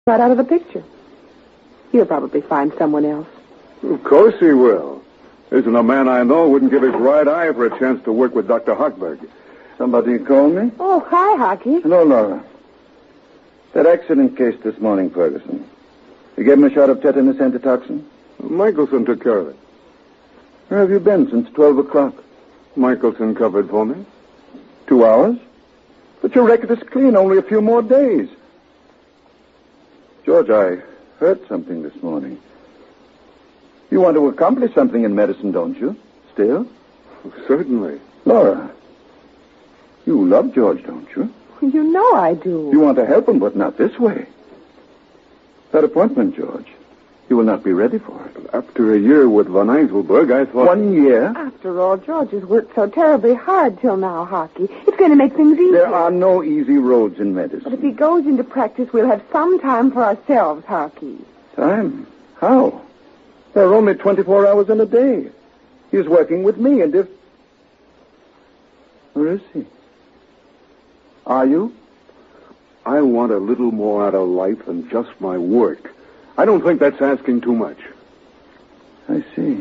right out of the picture. He'll probably find someone else. Of course he will. Isn't a man I know wouldn't give his right eye for a chance to work with Dr. Hochberg. Somebody called me? Oh, hi, Hockey. Hello, Laura. That accident case this morning, Ferguson. You gave him a shot of tetanus antitoxin? Michelson took care of it. Where have you been since 12 o'clock? Michelson covered for me. 2 hours? But your record is clean, only a few more days. George, I heard something this morning. You want to accomplish something in medicine, don't you? Still? Certainly. Laura, you love George, don't you? You know I do. You want to help him, but not this way. That appointment, George, you will not be ready for it. After a year with von Eiselberg, I thought... 1 year? After all, George has worked so terribly hard till now, Hockey. It's going to make things easier. There are no easy roads in medicine. But if he goes into practice, we'll have some time for ourselves, Hockey. Time? How? There are only 24 hours in a day. He's working with me, and if... Where is he? Are you? I want a little more out of life than just my work. I don't think that's asking too much. I see.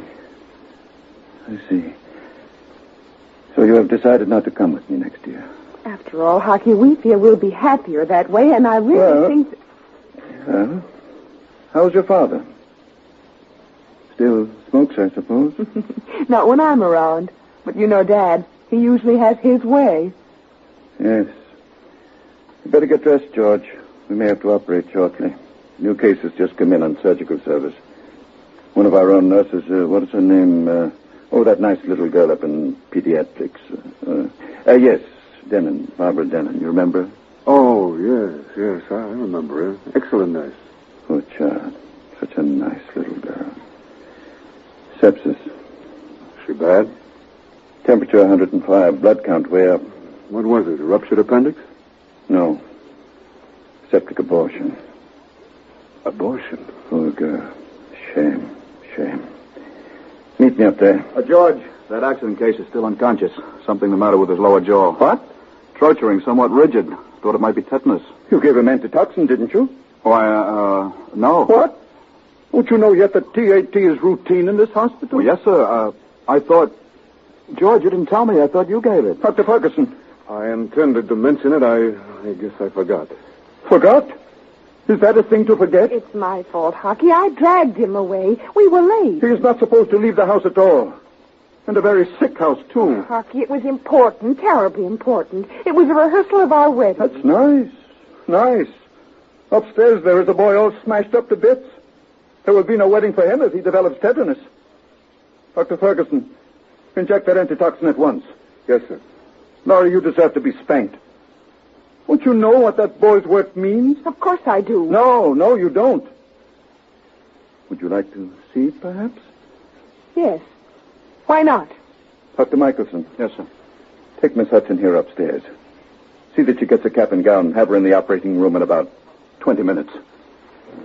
So you have decided not to come with me next year? After all, Hockey, we feel we'll be happier that way, and I really think... Well, how's your father? Still smokes, I suppose? Not when I'm around. But you know, Dad, he usually has his way. Yes. You better get dressed, George. We may have to operate shortly. New case has just come in on surgical service. One of our own nurses, what is her name? That nice little girl up in pediatrics. Yes, Denon, Barbara Denon. You remember? Oh, yes, I remember her. Excellent nurse. Poor child. Such a nice little girl. Sepsis. She bad? Temperature 105, blood count way up. What was it, a ruptured appendix? No. Septic abortion. Abortion? Poor girl. Shame. Meet me up there. George, that accident case is still unconscious. Something the matter with his lower jaw. What? Torturing, somewhat rigid. Thought it might be tetanus. You gave him antitoxin, didn't you? Why, no. What? Don't you know yet that TAT is routine in this hospital? Well, yes, sir. I thought... George, you didn't tell me. I thought you gave it. Dr. Ferguson. I intended to mention it. I guess I forgot. Forgot? Is that a thing to forget? It's my fault, Hockey. I dragged him away. We were late. He is not supposed to leave the house at all. And a very sick house, too. Hockey, it was important, terribly important. It was a rehearsal of our wedding. That's nice. Upstairs there is a boy all smashed up to bits. There will be no wedding for him if he develops tetanus. Dr. Ferguson, inject that antitoxin at once. Yes, sir. Laura, you deserve to be spanked. Don't you know what that boy's work means? Of course I do. No, you don't. Would you like to see it, perhaps? Yes. Why not? Dr. Michelson. Yes, sir. Take Miss Hudson here upstairs. See that she gets a cap and gown and have her in the operating room in about 20 minutes.